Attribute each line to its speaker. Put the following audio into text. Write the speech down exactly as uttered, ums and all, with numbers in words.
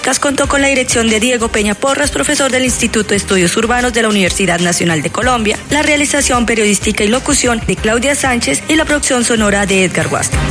Speaker 1: Contó con la dirección de Diego Peña Porras, profesor del Instituto de Estudios Urbanos de la Universidad Nacional de Colombia, la realización periodística y locución de Claudia Sánchez y la producción sonora de Edgar Huasta.